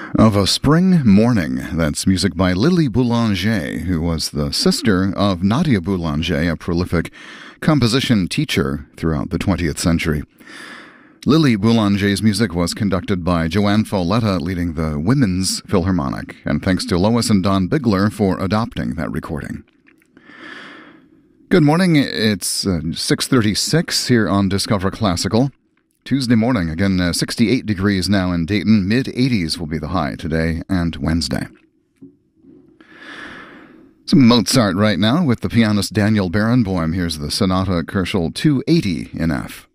Of a Spring Morning. That's music by Lily Boulanger, who was the sister of Nadia Boulanger, a prolific composition teacher throughout the 20th century. Lily Boulanger's music was conducted by Joanne Folletta, leading the Women's Philharmonic, and thanks to Lois and Don Bigler for adopting that recording. Good morning, it's 6:36 here on Discover Classical. Tuesday morning, again 68 degrees now in Dayton, mid-80s will be the high today and Wednesday. Some Mozart right now with the pianist Daniel Barenboim. Here's the Sonata Koelschel 280 in F.